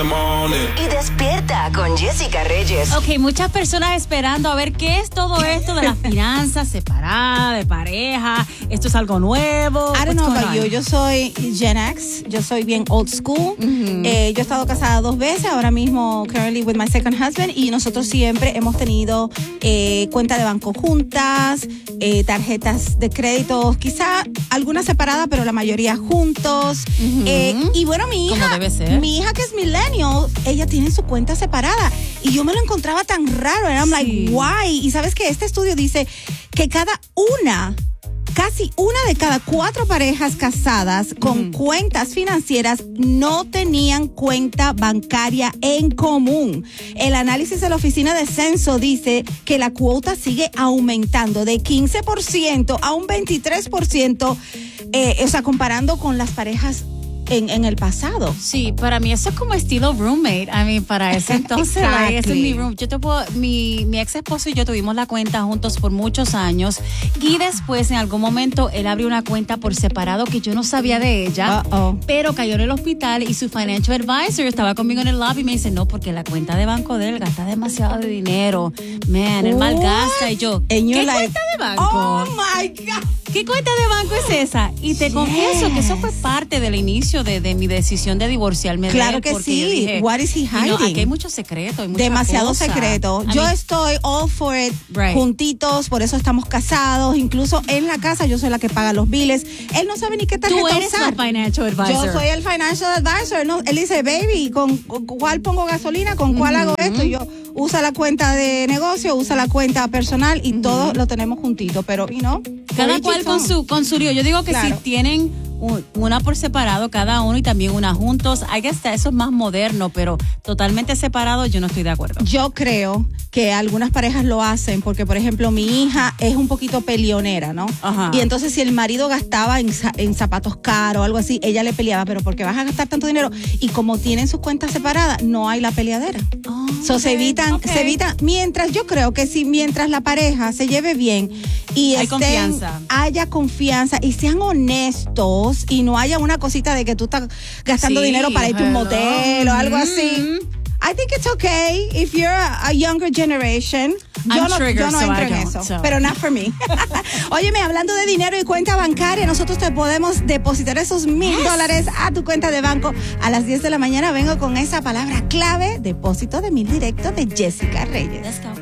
Y despierta con Jessica Reyes. Ok, muchas personas esperando a ver qué es todo esto de las finanzas separadas, de pareja. Esto es algo nuevo. I don't know about you. Yo soy Gen X. Yo soy bien old school. Yo he estado casada 2 veces. Ahora mismo, currently with my second husband. Y nosotros siempre hemos tenido cuenta de banco juntas, tarjetas de crédito, quizá algunas separadas, pero la mayoría juntos. Y bueno, mi hija, como debe ser. Mi hija que es millennial, ella tiene su cuenta separada y yo me lo encontraba tan raro. And I'm like, why? Y sabes que este estudio dice que casi una de cada 4 parejas casadas con cuentas financieras no tenían cuenta bancaria en común. El análisis de la Oficina de Censo dice que la cuota sigue aumentando de 15% a un 23%, o sea, comparando con las parejas en el pasado. Sí, para mí eso es como estilo roommate. I mean, para ese entonces, Exactly. ese es mi room. Mi ex esposo y yo tuvimos la cuenta juntos por muchos años y después en algún momento él abrió una cuenta por separado que yo no sabía de ella, pero cayó en el hospital y su financial advisor estaba conmigo en el lobby y me dice, no, porque la cuenta de banco de él gasta demasiado de dinero. Man, él malgasta. Y yo, ¿qué cuenta de banco? Oh my God. ¿Qué cuenta de banco es esa? Y te confieso que eso fue parte del inicio de mi decisión de divorciarme de él. Claro que sí. Yo dije, What is he hiding? No, aquí hay mucho secreto. Demasiado secreto. Yo estoy all for it, juntitos, por eso estamos casados. Incluso en la casa yo soy la que paga los biles. Él no sabe ni qué tarjeta usar. Tú eres el financial advisor. Yo soy el financial advisor. No, él dice, baby, ¿con cuál pongo gasolina? ¿Con cuál hago esto? Y yo, usa la cuenta de negocio, usa la cuenta personal y todo lo tenemos juntito. Pero, cada cual con su lío. Yo digo que si tienen una por separado cada uno y también una juntos, hay que estar, eso es más moderno, pero totalmente separado yo no estoy de acuerdo. Yo creo que algunas parejas lo hacen porque, por ejemplo, mi hija es un poquito peleonera, ¿no? Ajá. Y entonces si el marido gastaba en zapatos caros o algo así, ella le peleaba, pero ¿por qué vas a gastar tanto dinero? Y como tienen sus cuentas separadas, no hay la peleadera. Se evitan, yo creo que mientras la pareja se lleve bien y haya confianza y sean honestos y no haya una cosita de que tú estás gastando dinero para irte a un motel o algo así. I think it's okay if you're a younger generation. Yo no entro en eso, pero not for me. Óyeme, hablando de dinero y cuenta bancaria, nosotros te podemos depositar esos $1,000 a tu cuenta de banco. A las 10 de la mañana vengo con esa palabra clave, depósito de $1,000 directo de Jessica Reyes. Let's go.